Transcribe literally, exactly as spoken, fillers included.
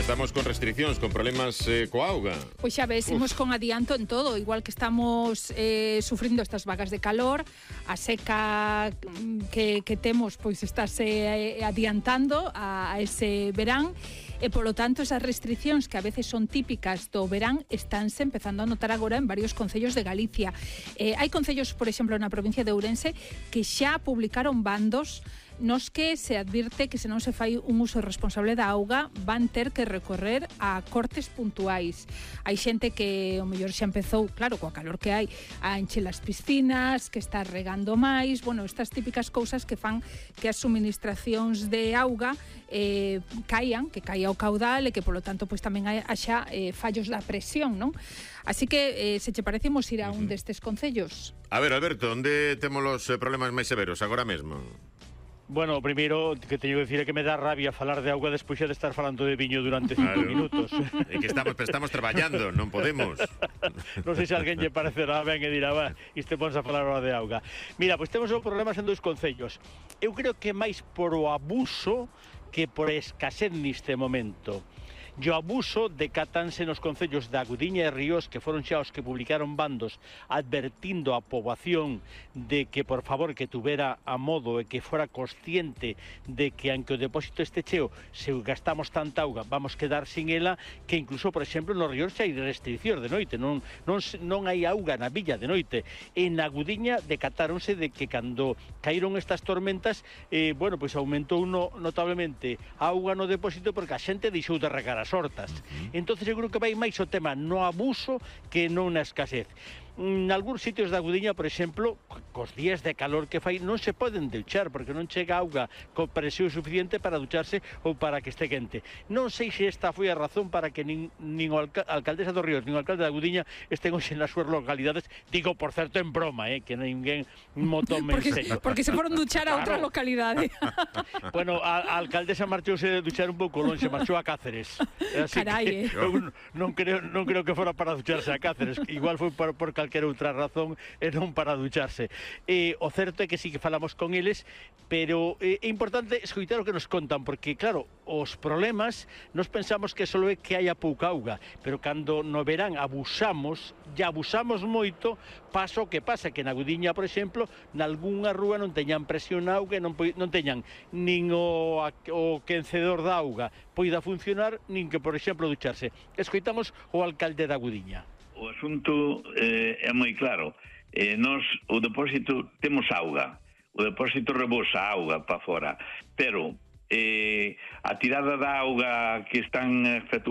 estamos con restriccións, con problemas eh, coa auga. Pois xa ves, imos con adianto en todo, igual que estamos eh, sufrindo estas vagas de calor, a seca que, que temos pois estáse eh, adiantando a, a ese verán, e polo tanto esas restriccións que a veces son típicas do verán estánse empezando a notar agora en varios concellos de Galicia. Eh, hai concellos, por exemplo, na provincia de Ourense que xa publicaron bandos nos que se advirte que se non se fai un uso responsable da auga van ter que recorrer a cortes puntuais. Hai xente que o mellor xa empezou, claro, coa calor que hai, a encher as piscinas, que está regando máis, bueno, estas típicas cousas que fan que as suministracións de auga eh, caian, que caia o caudal e que polo tanto pois tamén haxa eh, fallos da presión, non? Así que, eh, se che parece, imos ir a un destes concellos. A ver, Alberto, onde temos os eh, problemas máis severos agora mesmo? Bueno, o primeiro que teño que dicir é que me dá rabia falar de auga despois xa de estar falando de viño durante cinco Claro. minutos. É que estamos, estamos traballando, non podemos. Non sei se alguén lle parecerá ben e dirá, va, isto vamos a falar ahora de auga. Mira, pois temos o problemas en dois concellos. Eu creo que máis por o abuso que por escasez neste momento. E o abuso decatanse nos concellos da Gudiña e Ríos, que foron xa os que publicaron bandos advertindo a poboación de que, por favor, que tuvera a modo e que fora consciente de que, aunque o depósito este cheo, se gastamos tanta auga, vamos quedar sin ela, que incluso, por exemplo, nos ríos xa hai restriccións de noite, non, non, non hai auga na villa de noite. E na Gudiña decatáronse de que cando caíron estas tormentas, eh, bueno, pois aumentou no, notablemente a auga no depósito porque a xente deixou de regar as hortas. Entonces eu creo que vai máis o tema no abuso que non na escasez. En algúns sitios da Gudiña, por exemplo, cos días de calor que fai, non se poden duchar porque non chega auga con presión suficiente para ducharse ou para que este quente. Non sei se esta foi a razón para que nin, nin o alca alcaldesa dos Ríos nin o alcalde da Gudiña estén hoxe nas súas localidades, digo, por certo, en broma, eh, que ninguén mo tome en serio. Porque se foron duchar a outra Claro. localidade. Bueno, a, a alcaldesa marchouse a duchar un pouco longe, marchou a Cáceres. Así Carai, que eh. eu non creo, non creo que fora para ducharse a Cáceres, igual foi por, por calquera outra razón e non para ducharse. E o certo é que sí que falamos con eles, pero é importante escoitar o que nos contan, porque claro, os problemas nos pensamos que só é que haya pouca auga, pero cando no verán abusamos, e abusamos moito, pasa o que pasa, que na Gudiña, por exemplo, nalgúnha rúa non teñan presión na auga, non, non teñan nin o, o quencedor da auga poida funcionar, nin que, por exemplo, ducharse. Escoitamos o alcalde da Gudiña. O asunto eh, é moi claro. Eh, nos, o depósito, temos auga. O depósito rebosa auga para fora. Pero eh, a tirada da auga que están efectuando